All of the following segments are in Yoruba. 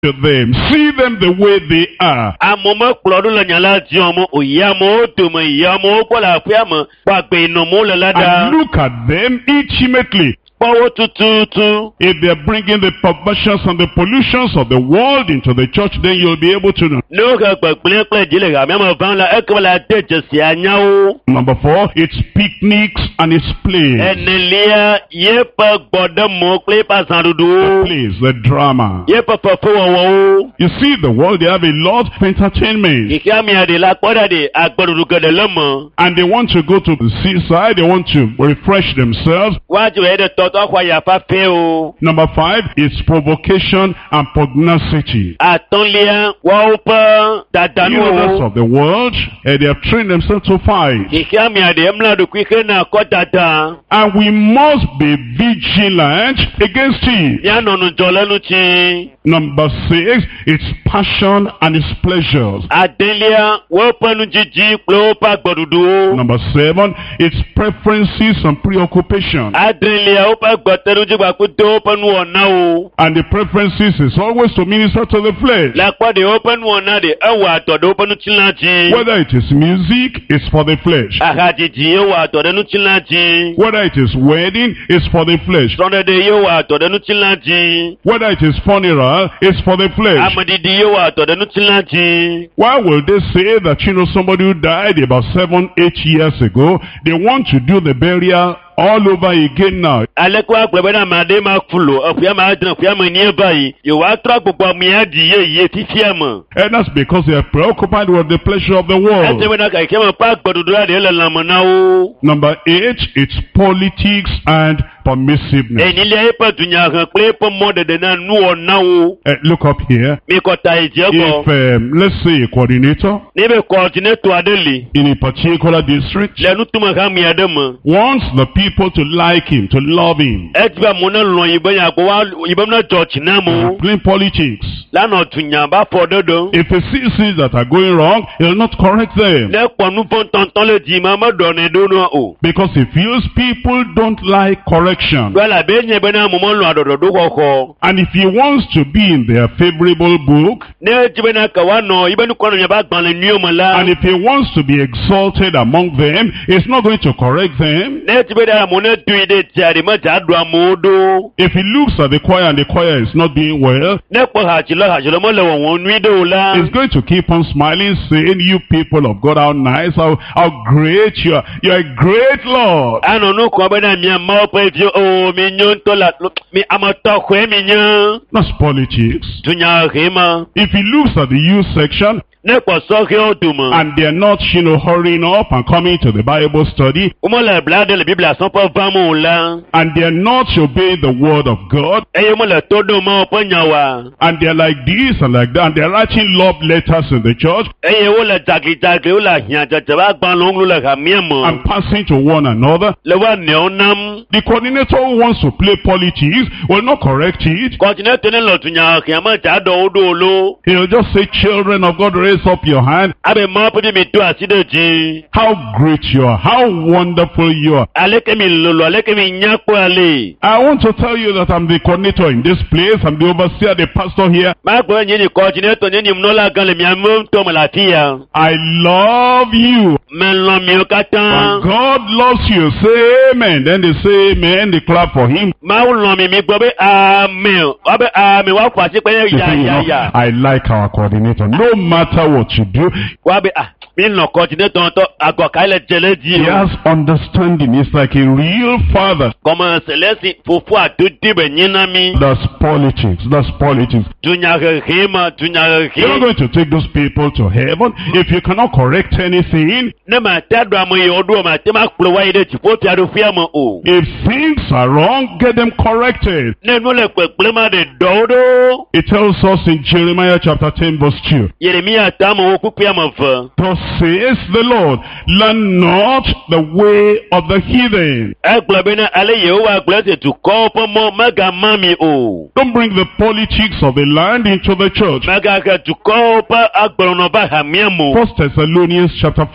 to them. See them the way they are. Amoma kplɔɖo le nya la dzi ɔmo oyi amewo dome yi amewo kpɔ le aƒea me kpakpe nɔmo le la ɖa. And look at them intimately. Kpɔwo tututu. If they're bringing the perversions and the pollutions of the world into the church, then you'll be able to know. Ne wohe gbegblẽ kple dzi le hamea me vam la ekema le ade dzesi anyawo. Number 4, it's picnics and it's plays. Enelia yeƒe gbɔɖemo kple yeƒe The azãɖuɖuwo. plays, the drama. Yeƒe fefewɔwɔwo. You see, the world, they have a lot of entertainment. Xexea mia ɖe la kpɔ ɖa ɖe agbeɖuɖu geɖe le me. And they want to go to the seaside, they want to refresh themselves. Woadzo yi ɖe tɔtɔ xɔ ya fafe o. Number 5 is provocation and pugnacity. Atɔ̃lia woawo ƒe Leaders dadanuwo. of the world, they have trained themselves to fight. Xexea mia ɖe emla ɖokui hena kɔ dada. And we must be vigilant against it. Míanɔ nudzɔ le ŋuti. Number 6, it's passion and its pleasures. Adelia woƒe nudzidzi kple woƒe agbeɖuɖuwo. Number 7, it's preferences and preoccupation. Adrelia woƒe gbɔteɖudzigba kple woƒe nuwɔnawo. And the preferences is always to minister to the flesh. Le kpɔ ɖe woƒe nuwɔna ɖe ewɔ atɔ ɖe woƒe ŋutilã dzi. Whether it is music, it's for the flesh. Ahadzidzi ewɔ atɔ ɖe ŋutilã dzi. Whether it is wedding, it's for the flesh. Srɔ̃ɖeɖe yewɔ atɔ ɖe ŋutilã dzi. Whether it is funeral, it's for the flesh. Ameɖiɖi yewɔ atɔ ɖe ŋutilã dzi. Why will they say that, somebody who died about 7-8 years ago, they want to do the burial all over again now? Aleke woagblɔ be na ame aɖe ma fulo, eƒea ma adre, eƒea me nie va yi. Yewoatrɔ gbogbo amea ɖi yeye fifia me. And that's because they are preoccupied with the pleasure of the world. Ete be na keke me ƒe agbeɖuɖu aɖe le lãme na wo. Number 8, it's politics and permissiveness. Enilia yeƒe dunyahe kple yeƒe mɔɖeɖe na nuwɔnawo. Look up here. Mikɔta yi dzi egbɔ. If, let's say, a coordinator Ne be coordinator aɖe li. in a particular district Le nutumehami aɖe me. wants the people to like him, to love him, Edi be amewo ne lɔ̃ yi be yeagbo yi be ne dzɔ tsi na amewo. playing politics. La nɔ dunya ba fɔ ɖe ɖo. If he sees things that are going wrong, he'll not correct them. Ne kpɔ nu vɔ tɔntɔn le dzi ma meɖɔnɛ ɖo nua o. Because he feels people don't like correction. Do la be nye be na amewo lɔ̃ aɖɔɖɔ ɖo xɔxɔ. And if he wants to be in their favorable book, Ne dzi be na ka woanɔ yi be nukɔ nɔ ba gbalẽ nyuiwo me la. and if he wants to be exalted among them, he's not going to correct them. Ne dzi be na amewo ne dui ɖe dzia ɖe medza ɖo amewo ɖo. If he looks at the choir and the choir is not doing well, Ne kpɔ hadzilɔ mele wɔwɔ nyui ɖe o la. he's going to keep on smiling, saying, "You people of God, how nice, how great you are. You're a great Lord." Anɔ nu kɔ be na mia mawo ƒe vi o mi nyo ŋutɔ la mi ametɔ xɔe mi nye. That's politics. Dunyahe ma. If he looks at the youth section, Ne kpɔ sɔhewo dome. and they're not, hurrying up and coming to the Bible study, Womele bla ɖe le Biblia sɔƒe vam o la. and they're not obeying the word of God, Eye womele to ɖo Mawu ƒe nya wa. and they're like this and like that, and they're writing love letters in the church Eye wole dzagli wole ahiãdzedze ƒe agbalẽwo ŋlɔ le hamia me. and passing to one another. Le woanewo nam. The coordinator who wants to play politics will not correct it. Kɔntinator ne le dunyahea medza ɖɔ wo ɖo o lo. He'll just say, "Children of God, raise up your hand. Abe Mawu ƒe ɖi mi do asi ɖe dzi. How great you are, how wonderful you are." Aleke mi lolo, aleke mi nyakpɔ ale. I want to tell you that I'm the coordinator in this place. I'm the overseer, the pastor here. Magblɔ nye ni kɔntinator nye ni nunɔlagã le mia ŋutɔ me le afi ya. I love you. Melɔ̃ miwo And katã. God loves you. Say amen. Then they say amen. They clap for him. Mawu lɔ̃ mi gbɔ be amen. Wabe amen woaƒo asi kpe They ne say, ya. I like our coordinator. No matter what you do, Wabe mi lɔ̃ kɔntinator ŋutɔ agɔka le dze le dzi he o. has understanding. He's like a real father. Kɔmɔ selesi fofo adodi be nyi na mi. That's politics. That's politics. Dunyahehe ma You're not dunyahehe. going to take those people to heaven if you cannot correct anything. Ne ma te ɖo ame yiwo ɖo ma te ma kplɔ wa yi ɖe dziƒo fia ɖo fia me o. If things are wrong, get them corrected. Ne nu le kpekpe ma ɖe dɔwo ɖo. It tells us in Jeremiah chapter 10 verse 2. Yeremia ta me wo kuku ame ve. Thus says the Lord, learn not the way of the heathen. Egblɔ be na ale Yehowa gblɔ esi dukɔwo ƒe mɔ megama mi o. Don't bring the politics of the land into the church. Megahe dukɔwo ƒe agblɔnɔ va hamia mo. 1 Thessalonians chapter 5.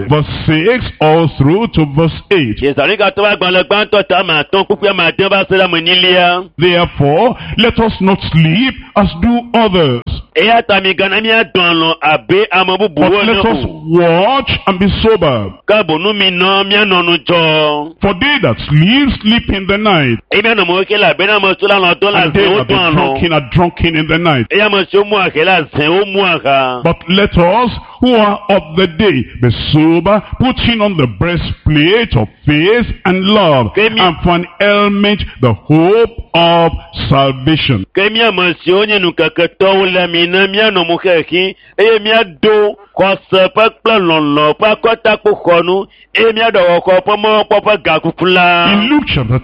verse 6 all through to verse 8. Ìsọ̀rí kan tó wá gbọ́n lọ gbọ́n tó tá máa tán kúkú máa dán bá sọ́dọ̀ mọ̀ nílé. Therefore, let us not sleep as do others, Eya tami gana mi adùn lọ àbí àmọ́ búburú but ọ̀nà let us watch and be sober. Káàbọ̀nú mi ná mi ànànú jọ. For they that sleep, sleep in the night, Ebi àná mọ̀ kí làbẹ́ náà mọ̀ tó lánàá tó and they làzẹ̀ ó that be dùn drunken lọ. are drunken in the night. Eya mọ̀ sí ó mú àkẹ́ làzẹ̀ ó mú àkà. But let us, who are of the day, be sober, putting on the breastplate of faith and love, and for an helmet the hope of salvation. Kẹ́mi àmọ̀ sí ó nyẹnu kẹ̀kẹ́ tọ́wọ́ lẹ́mi iná mi àná mú kẹ̀kí. Eye mi àdó kọ̀sẹ̀ pẹ́pẹ́ lọ̀lọ̀ pẹ́kọ́tà kó kọ́nu. Eye mi àdọ̀wọ̀ kọ́ pọ́nmọ́ pọ́pẹ́ gàkúkú la. In Luke chapter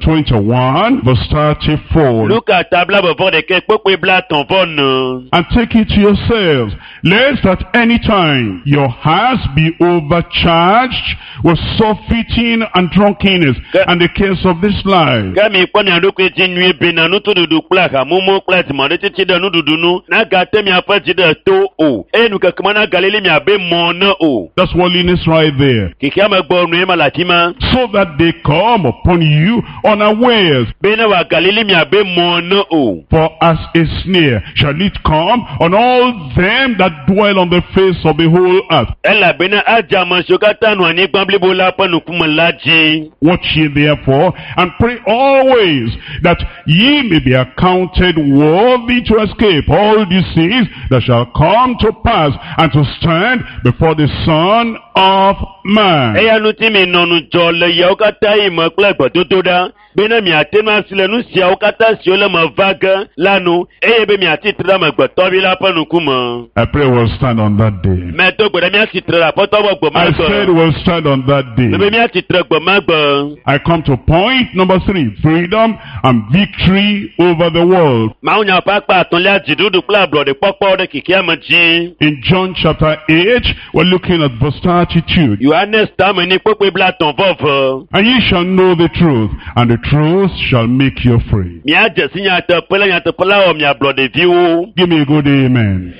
21, verse 34, Luka tabla bọ̀ de kẹ́ kpékpé bla tán fọ́ nù. and take it to yourselves, lest at any time your hearts be overcharged with surfeiting and drunkenness and the cares of this life. Kẹ́mi kpọ́ni àdókò ti nu ebe na nutu dudu kple àhàmúmú kple tìmọ̀dé títí dẹ̀ nududu nu. N'aga tẹ́mi afẹ́ ti dẹ̀ tó o. Eye nu kẹ̀kẹ́ mọ́ n'aga lé mi àbẹ́ mọ́ náà o. That's worldliness right there. Kìkì àmọ́ gbọ́ ọ̀nù yẹn ma làtí ma. So that they come upon you unawares. Bẹ́ẹ̀ náà wà gàlé lé mi àbẹ́ mọ́ náà o. For as a snare shall it come on all them that dwell on the face of the whole earth. Ẹ làbẹ́ náà àjà mọ̀ sọ́kátà nù àní gbàmblébo lápánu kúmọ̀ lájì. Watch ye therefore, and pray always, that ye may be accounted worthy to escape all these things that shall come to pass, and to stand before the Son of Man. Ẹ̀yà nu tí mi nọ̀nù jọ lẹ̀ yà ó kátà ìmọ̀ kple gbọ̀ tó tó dá. Bẹ́ẹ̀ náà mi àtẹnu àsìlẹ̀ nu sí àwọn kátà sí ó lẹ́mọ̀ vágẹ́ lánàá. Ẹ̀yẹ bẹ́ẹ̀ mi àti tẹ̀lé àmọ̀ gbọ̀tọ́ bí lápánu kúmọ̀. I pray we'll stand on that day. Mẹ́tọ́ gbọ̀dọ̀ mi àti tẹ̀lé àpọ́tọ́ bọ̀ gbọ̀ má I gbọ̀. said we'll stand on that Bẹ́ẹ̀ day. mi àti tẹ̀lé gbọ̀ má gbọ̀. I come to point number 3, freedom and victory over the world. Màá ń yàn pápá àtúnlé àjìdúdú kple àbùrọ̀dẹ̀ pọ́pọ́ ọ̀dẹ̀ kìkì àmọ̀ jí. In John chapter 8, we're looking at verse 32. Yohanes tààmù ní pópé bla tàn fọ́fọ́. And ye shall know the truth, and the truth shall make you free. Mi àjẹsí yàtọ̀ pẹ́lẹ́ ọ̀ mi àbùrọ̀dẹ̀ fi wo. Give me a good amen.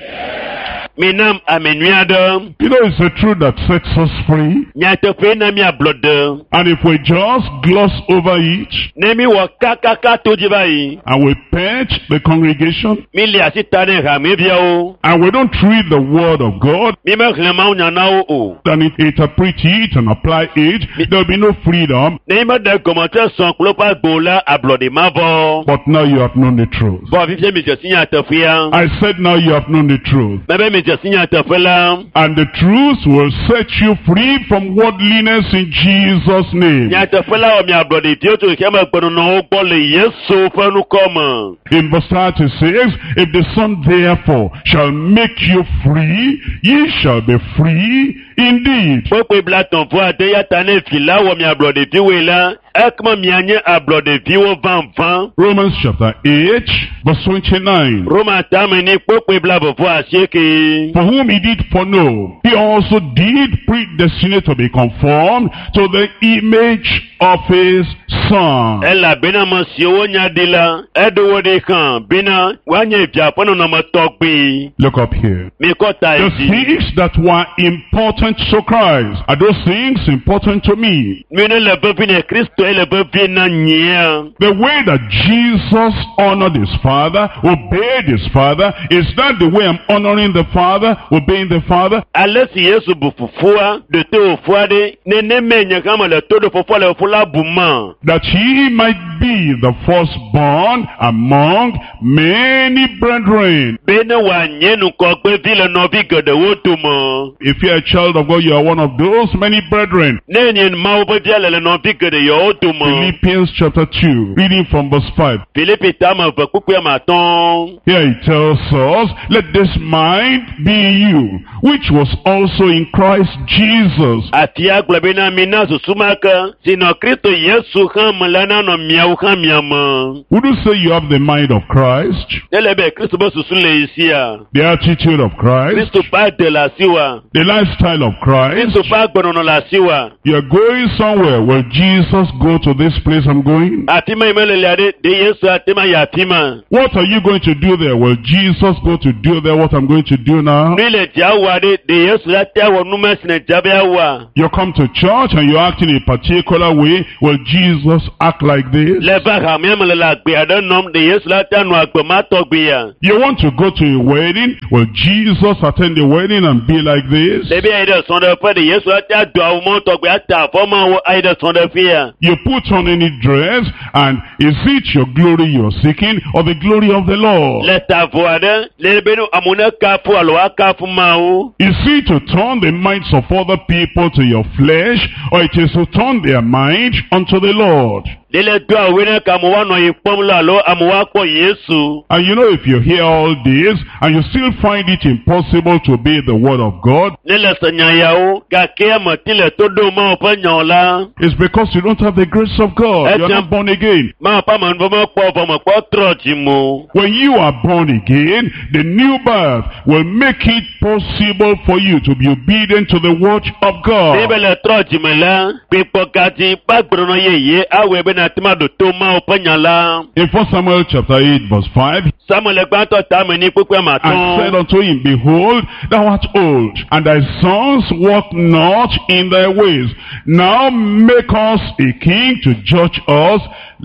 Mi nam àmẹ̀nuadọ́. You know, it's the truth that sets us free. Nyàtọ̀ pé náà mi àbùrọ̀dẹ̀. And if we just gloss over it, Nẹ́mi wọ̀ kákáká tó jí báyìí. and we purge the congregation, Mi lè àsìta ní ìhà mi bíà o. and we don't read the word of God, Mi mẹ́kìlẹ̀ máa ń yàn náà o. and interpret it and apply it, there will be no freedom. Nẹ́mi má dẹ̀ gọ̀mọ̀tẹ́ sàn kúlópà gbòòlà àbùrọ̀dẹ̀ má bọ̀. But now you have known the truth. Bọ̀ fífi mi jẹ̀sí yàtọ̀ fún yà. I said now you have known the truth. Bẹ́ẹ̀ mi jẹ̀sí yàtọ̀ fún la. And the truth will set you free from worldliness in Jesus' name. Nyàtọ̀ fún la ọ̀ mi àbùrọ̀dẹ̀ tí ó tó kí ẹ máa gbẹ̀rù náà ó gbọ́ lè Yéṣu fẹ́nu kọ́ mọ̀. In verse 36, if the Son therefore shall make you free, ye shall be free indeed. Pópé blatàn fún àtẹ́yàtà ní ìfìlà wọ̀ mi àbùrọ̀dẹ̀ tí wé la. Ẹ kọ́ mi ànyẹ́ àbùrọ̀dẹ̀ tí wọ́n vànfàn. Romans chapter 8, verse 29. Roma tààmù ní pópé blabọ̀ fún àṣekè. For whom he did foreknow, he also did predestinate to be conformed to the image of his Son. Ẹ là bínú ọmọ sí owó nyadé la. Ẹ dówó de kàn bínú. Wàá nyẹ ìjà pọ́nù náà mọ̀ tọ́ gbé. Look up here. Mi kọ́ ta The ìdí. things that were important to Christ, are those things important to me? Mi ní lè bẹ́ fi ní Kristo ẹ lè bẹ́ fi náà nyẹ́. The way that Jesus honored his Father, obeyed his Father, is that the way I'm honoring the Father, obeying the Father? Alẹ́ sì Yéṣu bù fùfúwa, dòtí òfúwa dé. Nẹ́nẹ́ mẹ́nyẹ̀ kàn mọ̀ lẹ̀ tó do fúfúwa lẹ̀ fúlá bù mọ̀. That he might be the firstborn among many brethren. Bẹ́ẹ̀ni wà nyẹ́nu kọ́ pé fílẹ̀ náà fi gẹ̀dẹ̀ wó tó mọ̀. If you're a child of God, you are one of those many brethren. Nẹ́ẹ̀ni máa wọ́n bẹ́ẹ̀ lẹ̀ náà fi gẹ̀dẹ̀ yọ̀ ó tó mọ̀. Philippians chapter 2, reading from verse 5. Filipi tààmù fẹ́ pípẹ́ àmà tán. Here he tells us, let this mind be in you, which was also in Christ Jesus. Àti agbẹ̀bí náà mi náà sùsúmọ́ kan. Sìnà Kristo Yéṣu hàn mọ̀ lánàá nà miawu hàn miamọ̀. Would you say you have the mind of Christ, Nílẹ̀ bẹ́ẹ̀ Kristo bá sùsú lè yìí sí à. the attitude of Christ, Kristo bá dẹ̀ là sí wa. the lifestyle of Christ? Kristo bá gbọ̀nọ̀nà là sí wa. You're going somewhere. Will Jesus go to this place I'm going? Atima imelele ade de Yesu atima yatima. What are you going to do there? Will Jesus go to do there what I'm going to do now? Nile jawa de Yesu atia wonuma sine jabewa. You come to church and you act in a particular way. Will Jesus act like this? Leba khamemele agbe adonom de Yesu atia no agbe matogbe ya. You want to go to a wedding? Will Jesus attend the wedding and be like this? Lebi aide sonde pe de Yesu atia do awmo togbe ata foma wo aide sonde fia. You put on any dress, and is it your glory you're seeking or the glory of the Lord? Leta voade lebenu amuna kafu aloa kafu mau. Is it to turn the minds of other people to your flesh, or it is to turn their mind unto the Lord? Lele do awene kamuwa no yipomla lo amuwa ko Yesu. And you know, if you hear all this and you still find it impossible to obey the word of God, Lele sanyayao gake amatile todo ma opanyola. it's because you don't have the grace of God. You're not born again. Ma pa man bomo kwa trojimo. When you are born again, the new birth will make it possible for you to be obedient to the word of God. Bibele trojimela pipo kati pagbrono yeye awe atima do to ma opanyola. In 1 Samuel chapter 8 verse 5, Samuel egbanto tameni pupe and maton. said unto him, Behold, thou art old, and thy sons walk not in thy ways. Now make us a king to judge us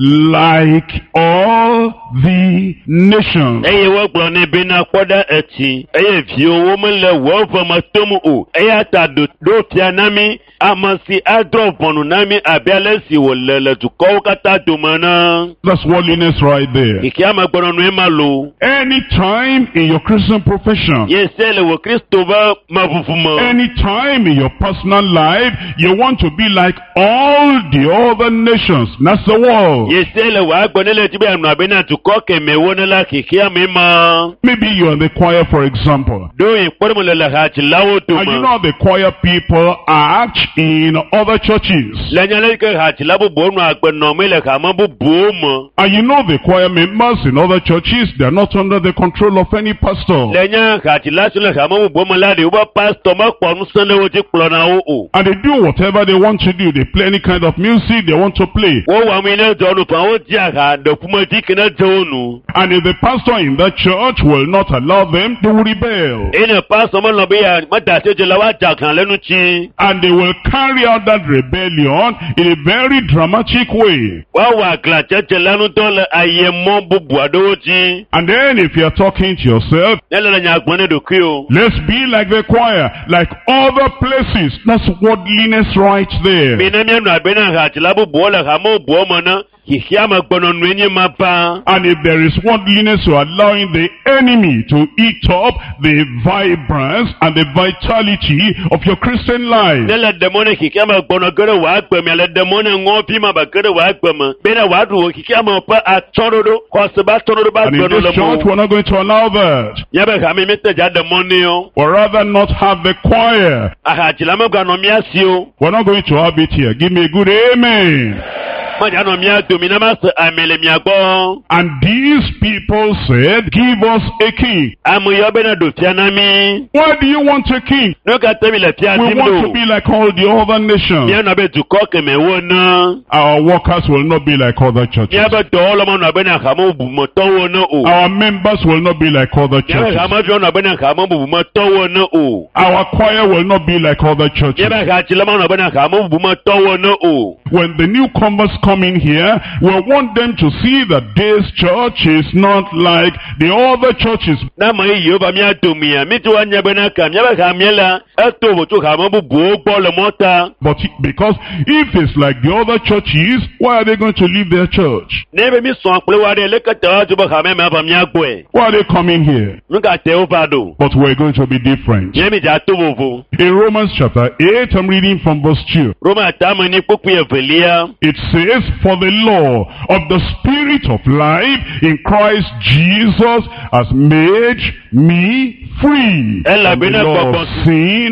like all the nations. Eye wo gbro ni bi na poda eti. Eye fi owo mele wo fama tomu o. Eye ta do tianami amasi adro bonu nami abialesi wo lele tu ko kata do mana. That's worldliness right there. Iki ama gboro no emalo. Any time in your Christian profession, Ye sele wo Kristo ba mafufuma. any time in your personal life, you want to be like all the other nations. That's the world. Ye sele wa gbonele ti be anu abena tu ko keme wonela kiki amema. Maybe you're in the choir, for example. Do in pormo lele ha ti lawo to And you ma. know the choir people act in other churches. Lenyale ke ha ti labo bonu agbono mele ka ma bu bomo. And you know the choir members in other churches, they're not under the control of any pastor. Lenya ka ti laso le ka ma bu bomo la de uba pastor ma kwa nu sande wo ti plona o. And they do whatever they want to do. They play any kind of music they want to play. Wo wa mi ne do nu pa o ti aka do kuma ti kena jonu. And if the pastor in that church will not allow them, they will rebel. Ene pastor mo lo be ya mata se je la wa ja kan lenu chi. And they will carry out that rebellion in a very dramatic way. Wa wa kla cheche lenu to le aye mo bubu ado chi. And then if you're talking to yourself, Nele nya agbone do ki o. let's be like the choir, like other places. That's worldliness right there. Mi na mi anu abena ha ti labo bo le ka mo bo mo na. Kiki ama gbono nu enye ma pa. And if there is worldliness, you're allowing the enemy to eat up the vibrance and the vitality of your Christian life. Nele demone kiki ama gbono gere wa gbemi ale demone ngo pi ma ba gere wa gbemi. Bena wa du kiki ama pa atorodo ko se ba torodo ba And in gbono this le church, mo. we're not going to allow that. Yabe ka mi mete ja demone o. Or rather not have the choir. Aha ti la mo gba no mi asi o. We're not going to have it here. Give me a good amen. Ma ja no mi ado mi na ma se amele mi agbo. And these people said, give us a king. Amu yo bena do tiana mi. Why do you want a king? No ka temi le tia We want to timdo. be like all the other Mi nations. na be du ko ke me wo na. Our workers will not be like other Mi churches. be do lo mo na bena ka mo bu mo to wo na o. Our members will not be like other Mi be ka churches. ma jo na bena ka mo bu mo to wo na o. Our choir will not be like other Mi churches. be ka ti lo mo na bena ka mo bu mo to wo na o. When the newcomers come in here, we want them to see that this church is not like the other churches. Na ma yi yo ba mi ado mi ya. Mi ti wa nya bena ka mi be ka mi la. E to bo to ka mo bu bo gbo le mota. But because if it's like the other churches, why are they going to leave their church? Ne be mi so pele wa de le ka ta ju ba ka me ma ba mi agbo e. Why are they coming here? Nu ka te o ba do. But we're going to be different. Ye mi ja to bo bo. In Romans chapter 8, I'm reading from verse 2. Roma ta ma ni poku evelia. It says, for the law of the Spirit of life in Christ Jesus has made me free Ella from the bena law gbogbo of sin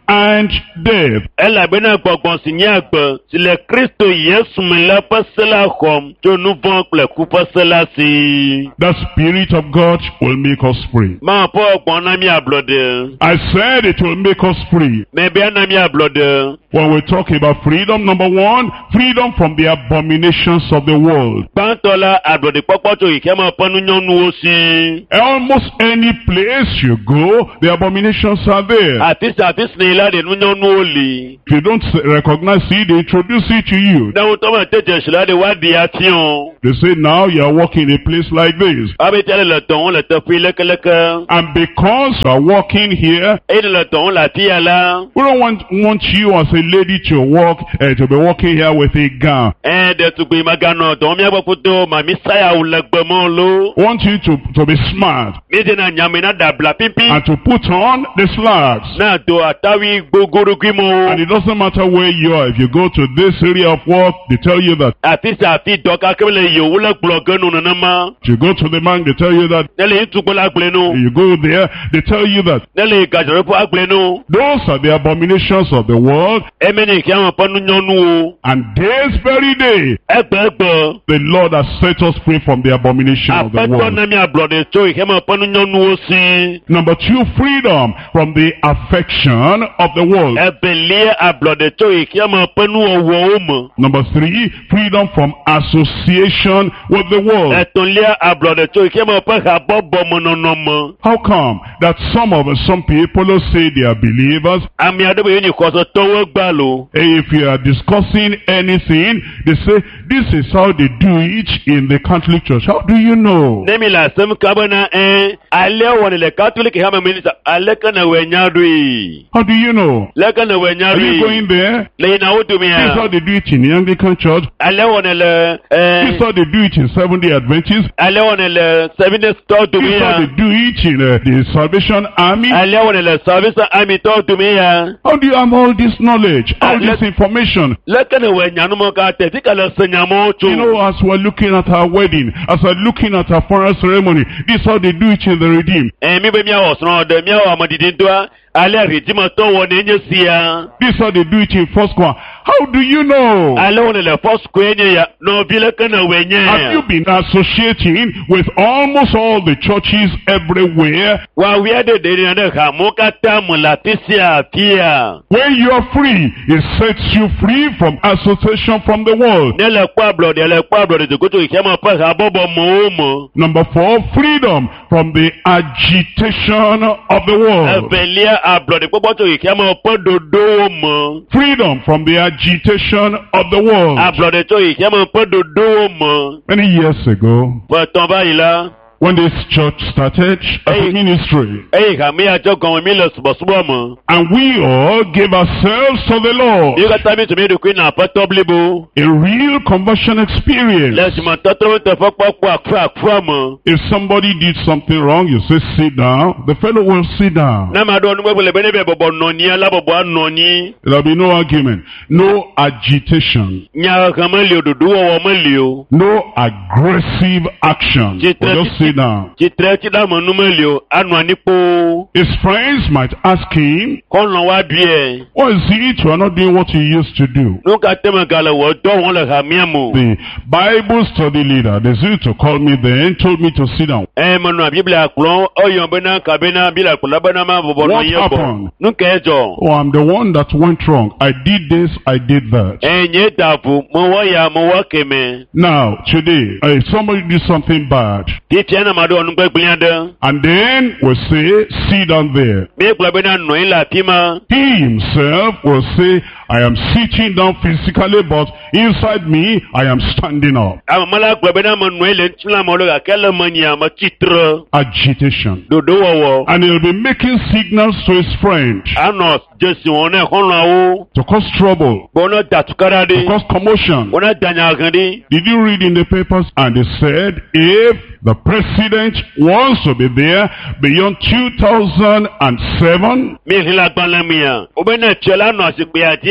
and death. Elabena gbọ̀gbọ̀n sì ní àgbọ̀ sílẹ̀ Kristo Yesu mi la pẹ́sẹ́lá xɔm tó nu vọ́n kple ku pẹ́sẹ́lá sí. The Spirit of God will make us free. Máa pọ̀ ọgbọ̀n náà mi àblọ̀dẹ̀. I said it will make us free. Mẹ̀bí náà mi àblọ̀dẹ̀. When we talk about freedom, number one, freedom from the abominations of the world. Gbàǹtọ́lá àblọ̀dẹ̀ pọ́pọ́ tó ìkẹ́ máa pọ́nú yánnu ó sí. Almost any place you go, the abominations are there. Àtísì ní ilá dẹ̀ nu yánnu ó lè. If you don't recognize it, they introduce it to you. Dáhùn tó máa tẹ̀jẹ̀ ṣẹlẹ̀ de wá di àtìyàn. They say now you are walking in a place like this. Abẹ́tẹ́lẹ̀ lẹ̀tọ̀ wọn lẹ̀tọ̀ fún lẹ́kẹ́lẹ́kẹ́. And because you are walking here, Ẹ̀yìn lẹ̀tọ̀ wọn làtíyà lá. we don't want you as a lady to walk, to be walking here with a gown. Dẹ̀tùgbò ìmàgànà tọ̀wọ́n mi àgbọ̀ fúdó màmí sáyà òlẹ̀gbẹ̀mọ́ ló. We want you to be smart Méjì náà nyàmì náà dàbla pínpín. and to put on the slacks. Náà tó àtàwí gbogbogbò mọ́. And it doesn't matter where you are. If you go to this area of work, they tell you that. Àtísì àti dọ́ka kébìlẹ̀ yòówù lẹ́gbọ̀lọ̀ gẹ́nu nínú mọ́. If you go to the bank, they tell you that. Nẹ́lẹ̀ ìtúgbọ́lá gblẹ́nu. You go there, they tell you that. Nẹ́lẹ̀ ìgàjọ̀rẹ́ fún agblẹ́nu. Those are the abominations of the world. Ẹ̀mẹ́ni kí àwọn pọ́nú yánnu o. And this very day, Ẹgbẹ̀ẹ́gbẹ̀. the Lord has set us free from the abomination of the Àpẹ́tọ́ world. náà mi àblọ̀dẹ̀ tó ìkẹ́ máa pọ́nú yánnu ó sí. Number two, freedom from the affection of the world. Ẹ̀bẹ̀lẹ́ àblọ̀dẹ̀ tó ìkẹ́ máa pọ́nú ọwọ́ ó mọ̀. Number three, freedom from association with the world. Ẹ̀tùnlé àblọ̀dẹ̀ tó ìkẹ́ máa pẹ́ ká bọ́ bọ́ mọ́ nọ́nọ́ mọ́. How come that some people who say they are believers, Àmì àdébò yìí nìkan sọ tọ́wọ́ gbà lò. if you are discussing anything, they say this is how they do it in the Catholic Church. How do you know? Nemi la sẹ́mu kábọ́nà alẹ́ wọ̀ nílẹ̀ kátólíkì hàmà mínísà alẹ́ kan náà wẹ̀ nyàdù yìí. How do you know? Lẹ́kan náà wẹ̀ Are nyàdù you yìí. going there? Lẹ́yìn náà ó dùn mí This is how yà. they do it in the Anglican Church. Alẹ́ wọ̀ nílẹ̀ This is how they do it in Seventh-day Adventists. alẹ́ wọ̀ nílẹ̀ sẹ́fíndé tọ́ dùn This mí is yà. how they do it in the Salvation Army. Alẹ́ wọ̀ nílẹ̀ sàbísà àmì tọ́ dùn mí yà. How do you have all this knowledge, all this information? Lẹ́kan náà wẹ̀ nyànúmọ́ ká tẹ̀ tí kàlẹ́ sẹ̀nyàmọ́ tó. You know, as we're looking at our wedding, as we're looking at our funeral ceremony, this is how they do it in the Redeemed. Mi bẹ mi àwọ̀ sọ̀rọ̀ ọ̀dẹ̀ mi àwọ̀ àmọ̀dìdì tó a alẹ́ rìdímọ̀ tó wọ̀ ní ẹ̀yẹ sí ya. This is how they do it in First Choir. How do you know? Alẹ́ wọn nílẹ̀ fọ́sù kò ẹ̀yẹ ya n'obi lẹ́kan náà wẹ̀ nyẹ́. Have you been associating with almost all the churches everywhere? Wa wíyá dèdè ní ẹ̀dẹ̀ kà mú ká tá mu láti sí àfíà. When you are free, it sets you free from association from the world. Nílẹ̀ kó àblọ̀dẹ̀ tòkótó ìkẹ́mọ̀ pẹ́ àbọ̀bọ̀ mọ́ ó mọ́. Number four, freedom from the agitation of the world. Ẹ̀bẹ̀lẹ́ àblọ̀dẹ̀ pọ́pọ́tò ìkẹ́mọ̀ pẹ́ dodo mọ́. Freedom from the agitation of the world. Àblọ̀dẹ̀ tó ìkẹ́mọ̀ pẹ́ dodo mọ́. Many years ago, Pẹ̀tàn báyìí la. when this church started as a ministry, Ẹ̀yìn kàmí àjọ gan mi lọ ṣùbọ̀ṣùbọ̀ mọ́. and we all gave ourselves to the Lord, Bí ká tábí tòmí ìdòkú iná àpẹ́tọ́ bílíbo. a real conversion experience. Lẹ́sìn mọ̀ tọ́tọ́ tẹ fọ́pọ́pọ́ àkúrà mọ́. If somebody did something wrong, you say sit down, the fellow will sit down. Náà máa dún ọdún gbẹ́gbẹ́lẹ̀ bẹ́ẹ̀ níbẹ̀ bọ̀bọ̀ nọ ní alábọ̀bọ̀ àná ní. There'll be no argument, no agitation, Nyàrá kan mọ́ lè òdòdó wọ̀wọ́ mọ́ lè o. no aggressive action. We'll just sit down. Chitrẹ́ tí dáàmú nú mọ́ lè o, ànú ànípò. His friends might ask him, Kọ́nà wá bí ẹ̀. what is it you are not doing what you used to do? Nunca tẹ́mọ̀ galẹ̀ wọ̀ dọ́ wọn lè ha míàmù. The Bible study leader, they used to call me then, told me to sit down. Mọ̀nà àbíbílẹ̀ àkùrọ̀ ọ̀yàn bẹ́ẹ̀ náà kàbẹ́ náà bílẹ̀ àkùrọ̀ bẹ́ẹ̀ náà máa bọ̀bọ̀ náà What yẹ bọ̀. happened? Nunca ẹ̀ jọ. Oh, I'm the one that went wrong. I did this, I did that. Ẹ̀yìn dàbò, mo wọ́ ya, mo wọ́ kẹ̀mẹ́. Now, today, if somebody did something bad, Títí ẹ̀ náà máa dún ọdún gbẹ́gbẹ́ yẹn dẹ́. and then we say, sit down there. Mi kùlọ̀ bẹ́ẹ̀ náà nù ilà tí ma. He himself will say, I am sitting down physically, but inside me, I am standing up. Àwọn mọ́lá kùlọ̀ bẹ́ẹ̀ náà mọ̀ nù ilẹ̀ tí wọ́n mọ̀ lọ́gà kẹ́lẹ́ mọ̀ ní àmọ́ chitrẹ́. Agitation. Dòdò wọ̀wọ̀. And he'll be making signals to his friend Àná jẹ́sìn wọn náà kọ́nà o. to cause trouble, Bọ́n náà dàtúkárá dé. to cause commotion. Wọ́n náà dànyà kan dé. Did you read in the papers? And they said, if the president wants to be there beyond 2007, Mi ìhìn la gbọ́n lẹ́mu yẹn. O bẹ́ẹ̀ náà tiẹ̀ lánàá àsìkò àti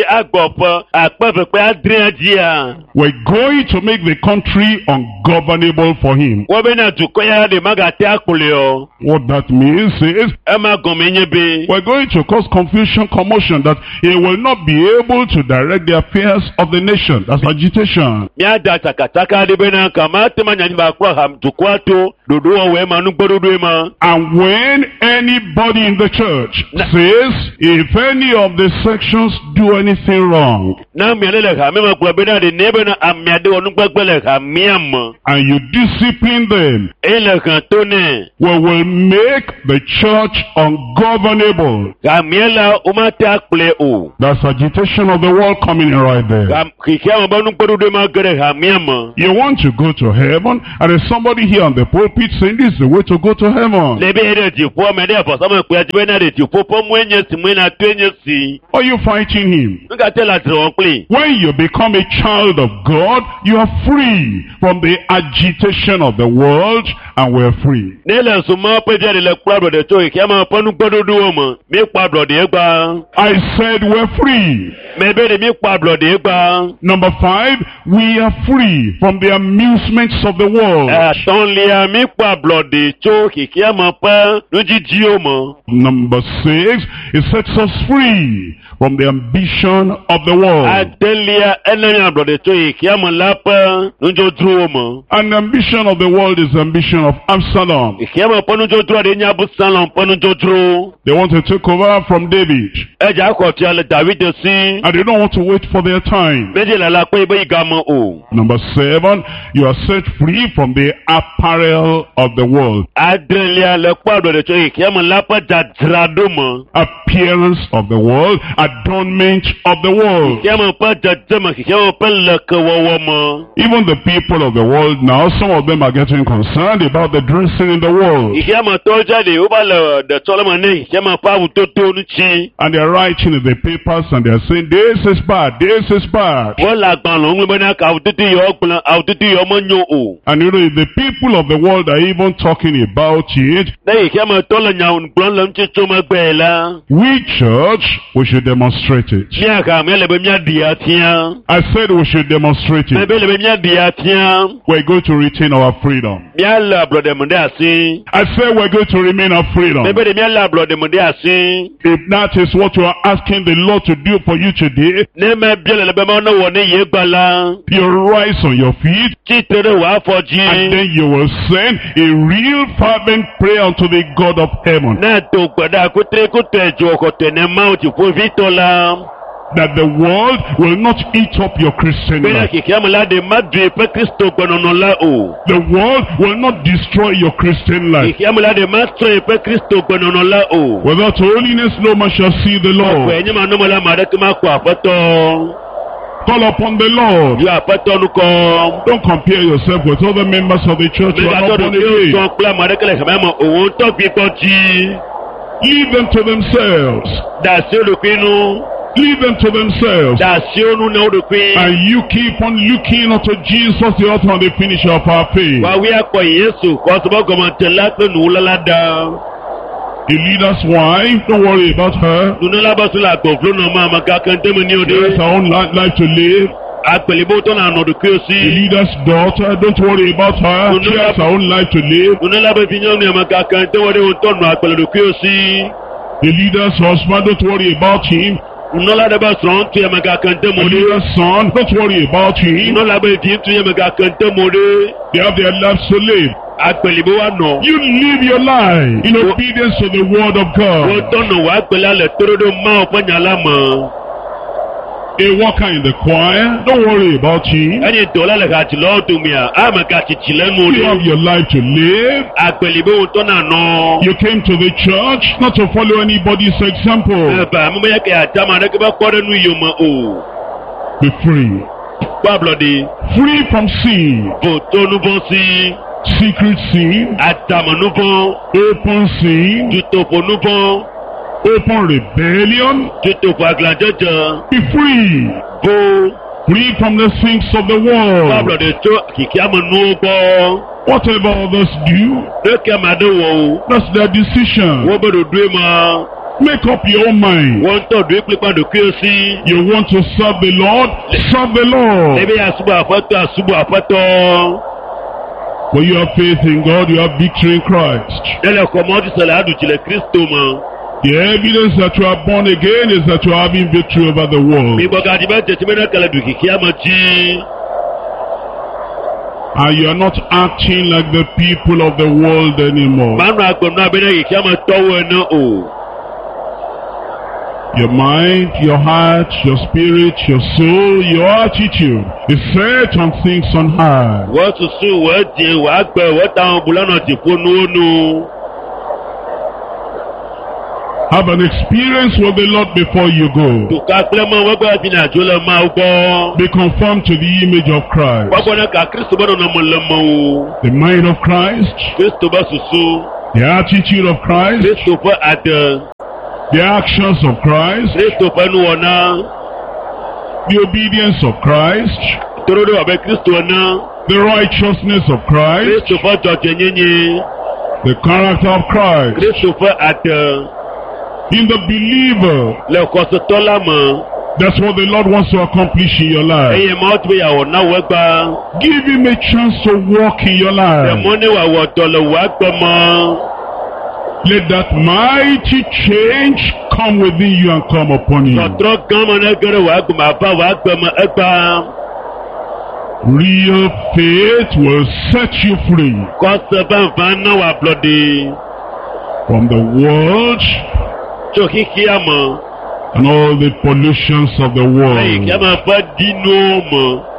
agbọ̀pọ̀ àpẹ̀pẹ̀pẹ̀ adìrẹ́jìá. We're going to make the country ungovernable for him. Wọ́n bẹ náà tukọ̀ yára de má gàtẹ́ àkùlẹ̀ ọ. What that means is, Ẹ má gàn mí yín bí. we're going to cause confusion, commotion, that he will not be able to direct the affairs of the nation. That's agitation. Mi á da takataka de bẹ náà kà má tẹ́ ma nyàní bá kúrò hàm tukọ̀ àtó dòdò ọ̀wẹ́ ma nugbọ́ dòdò ma. And when anybody in the church says, if any of the sections do anything wrong, Náà mi àlẹ́ lẹ̀ hà mí ma kúrò bẹ náà de ní bẹ náà àmì àdé wọn nugbàgbẹ́ lẹ̀ hà mí àmọ́. and you discipline them, Èyí lẹ̀ kàn tó ní. we will make the church ungovernable. Àmì ẹ̀ la o má tẹ́ àkùlẹ̀ o. That's agitation of the world coming in right there. Kìkì àwọn bá nugbọ́ dòdò ma gẹ̀rẹ̀ hà mí àmọ́. You want to go to heaven, and there's somebody here on the pulpit saying this is the way to go to heaven. Lẹ́bí ẹ̀rẹ́ ti fọ́ ọmọ ẹ̀dẹ́ àfọ̀sọ́mọ̀ pé ẹtí bẹ́ẹ̀ náà lè ti fọ́ pọ́nmú ẹ̀yẹ sí mú iná tó ẹ̀yẹ sí. Are you fighting him? Nígbà tẹ́ láti rọ̀ wọ́n pè. When you become a child of God, you are free from the agitation of the world, and we're free. Nílẹ̀ sùnmọ́ péjẹ́ ìdílé kúrò àbọ̀dẹ̀ tó ìkí ẹ̀ máa pọ́nú gbọ́dọ̀dọ̀ wọ̀ mọ̀. Mi pa àbọ̀dẹ̀ yẹn gbà. I said we're free. Mẹ̀bẹ́rẹ̀ mi pa àbọ̀dẹ̀ yẹn gbà. Number 5, we are free from the amusements of the world. Àtọ̀nlẹ̀ mi pa àbọ̀dẹ̀ tó ìkí ẹ̀ máa pẹ́ lójijì ó mọ̀. Number 6, it sets us free from the ambition of the world. Àtẹ̀lẹ̀ ẹlẹ́rìn àbọ̀dẹ̀ tó ìkí ẹ̀ máa lápẹ́ lójoojú ó mọ̀. And the ambition of the world is the ambition of Absalom. Ìkí ẹ̀ máa pọ́nú jójú àdé ní Abúsálọ̀m pọ́nú jójú. They want to take over from David, Ẹja akọ̀tí alẹ́ Dàvídì sí. and they don't want to wait for their time. Méjìlá la pé ibé ìga mọ́ o. Number 7, you are set free from the apparel of the world. Adélia alẹ́ kó àdọ̀dẹ̀ tó ìkí ẹ̀ máa lápẹ́ jàdìrádó mọ́. Appearance of the world, adornment of the world. Ìkí ẹ̀ máa pẹ́ jàdìrádó mọ́, ìkí ẹ̀ máa pẹ́ lẹ́kẹ̀ wọ́wọ́ mọ́. Even the people of the world now, some of them are getting concerned about the dressing in the world. Ìkí ẹ̀ máa tọ́ jáde, ó bá lọ dẹ̀tọ́ lọ́mọ ní ìkí ẹ̀ máa pa àwùjọ tó ní ti. And they're writing in the papers and they're saying, this is bad, this is bad. Wọ́n là gbọ̀n ló ń gbé náà ká àwùjọ yọ ọgbọ̀n, àwùjọ yọ ọmọ yọ o. And you know, if the people of the world are even talking about it, Lẹ́yìn ìkí ẹ̀ máa tọ́ lọ yàn gbọ́n lọ ń ti tó máa gbẹ̀ ẹ̀ la. we church, we should demonstrate it. Mi àkà mi ẹlẹ́bẹ̀ mi àdìyà tiẹ́. I said we should demonstrate it. Mẹ̀bẹ̀ ẹlẹ́bẹ̀ mi àdìyà tiẹ́. We're going to retain our freedom. Mi àlọ́ àbùrọ̀dẹ̀mọ̀dé àsín. I said we're going to remain our freedom. Mẹ̀bẹ̀ ẹlẹ́bẹ̀ mi àlọ́ àbùrọ̀dẹ̀mọ̀dé àsín. If that is what you are asking the Lord to do for you today, Ní mẹ́ bí ẹlẹ́bẹ̀ máa ń náwó ní yé gbala. you rise on your feet, Tí tẹ̀lé wàá fọ́jí. and then you will send a real fervent prayer unto the God of heaven, Náà tó gbọ̀dá kútẹ́rẹ́ kútẹ́ ẹ̀jọ̀ ọ̀kọ̀tẹ̀ ní máa ti fún fítọ́ la. that the world will not eat up your Christian Bẹ́ẹ̀ life. kìkì àmàládé má dùn pé Kristo gbọ̀nọ̀nà la o. The world will not destroy your Christian life. Kìkì àmàládé má tún pé Kristo gbọ̀nọ̀nà la o. Without holiness, no man shall see the Ọ̀pọ̀ Lord. ẹ̀yìn máa nọ́mọ́lá màá dẹ́kun máa kọ àpẹ́tọ́. Call upon the Lord. Yọ àpẹ́tọ́ nu kọ́. Don't compare yourself with other members of the church who Nígbà are tó not dùn born kí o again. sọ pé àmọ́ adékẹ́lẹ̀ kàmá mọ̀ òun tó fi kọ́ jí. Leave them to themselves. Dàsí olùpinnu. Leave them to themselves. Dàsí onú náà olùpin. And you keep on looking unto Jesus, the author and the finisher of our faith. Wà wí àpọ̀ Yéṣu kọ́ sọ́bọ̀ gọ̀mọ̀tẹ̀ lápẹ́ nù láládà. The leader's wife, don't worry about her. Nùnà lábàtú la gbọ̀ fúlọ́ náà máa ma ká kẹ́ntẹ́mu ní She has òde. her own life to live. Àpèlébó tó náà nọ̀dù kí o The sí. leader's daughter, don't worry about her. She has her own life to live. Nùnà lábàtú yẹn ní àmà ká kẹ́ntẹ́wọ́dé ohun tó nù àpèlébó kí o sí. The leader's husband, don't worry about him. Nùnà lábàtú sọ̀rọ̀ tó yẹ ma ká The kẹ́ntẹ́mu dé. leader's son, don't worry about him. Nùnà lábàtú tó yẹ ma ká kẹ́ntẹ́mu dé. They have their lives to live. Àpèlébó wa nọ̀. You live your life in obedience to the word of Wọ́n God. tọ̀nà wà pẹ̀lú alẹ̀ tóródó máa ọ̀pọ̀ nyàlá mọ̀. A worker in the choir, don't worry about him. Ẹni tó lálẹ́ ká ti lọ́wọ́ tó mi à, àmà ká ti tì lẹ́nu You have òde. your life to live. Àpèlébó ohun tó náà nọ. You came to the church not to follow anybody's example. Ẹ̀bà mi bẹ́yẹ kẹ́ àtàmà rẹ̀ kí bá kọ́ dẹ́nu iyọ̀ mọ̀ o. Be free. Pàbùlọ̀dé. Free from sin. Bò tó núbọ̀ sí. Secret sin. Àtàmà núbọ̀. Open sin. Tutòfò núbọ̀. Open rebellion. Tutòfò àgìlàjọ́jọ́. Be free. Bó. Free from the sins of the world. Pàbùlọ̀dé tó kìkì àmọ̀ nú gbọ́. Whatever others do, Lókè àmàdé wọ̀ o. that's their decision. Wọ́n bẹ̀rẹ̀ dúró mọ́. Make up your own mind. Wọ́n tọ̀dọ̀ ìpínlẹ̀ dòkè sí. You want to serve the Lord? Serve the Lord. Ẹbí àṣùbọ̀ àfẹ́tọ̀. When you have faith in God, you have victory in Christ. Lẹ́lẹ̀ kọ́ mọ́ ti sọ̀rọ̀ àdùjìlẹ̀ Kristo mọ́. The evidence that you are born again is that you are having victory over the world. Mi gbọ́dọ̀ àdìbẹ́ tètè mẹ́rin kẹlẹ́ dùkì kí á mọ̀ jí. And you are not acting like the people of the world anymore. Màánu àgbọ̀nù abẹ́rẹ́ yìí kí á mọ̀ tọ́wọ́ ẹ̀ náà o. Your mind, your heart, your spirit, your soul, your attitude is set on things on high. Wọ́n tún sún wọ́n dín wọ́n gbẹ wọ́n táwọn bùlánà ti fún nùnú. Have an experience with the Lord before you go. Tùkà kílẹ̀mọ́ wọ́n gbọ́dọ̀ fi nàjọ lọ máa gbọ́. Be conformed to the image of Christ. Wọ́n gbọ́dọ̀ ká Kristo bọ́dọ̀ náà mọ̀ lọ́mọ o. The mind of Christ. Kristo bá soso. The attitude of Christ. Kristo fẹ́ àdán. The actions of Christ. Kristo fẹ́ nu ọ̀nà. The obedience of Christ. Torodo ọ̀bẹ Kristo ọ̀nà. The righteousness of Christ. Kristo fẹ́ jọ̀jẹ̀ yẹ́nyẹ́. The character of Christ. Kristo fẹ́ àdán. In the believer. Lẹ́kọ̀ọ́sọ̀tọ́ lámọ̀. That's what the Lord wants to accomplish in your life. Ẹyẹ máa tún ìyàwó náà wẹ́ gbà. Give him a chance to walk in your life. Ẹ̀mọ́ níwà wọ̀tọ̀ lè wá gbọmọ. Let that mighty change come within you and come upon you. Sọ̀tọ̀ gánmọ̀ náà gẹ́rẹ́ wá gbọmọ àbá wá gbọmọ ẹgbà. Real faith will set you free. Kọ́sẹ̀ fẹ́ǹfẹ́ náà wà blọ́dé. From the world. Tó kíkí àmọ́. And all the pollutions of the world. Ayé kí a máa fẹ́ dínú mọ́.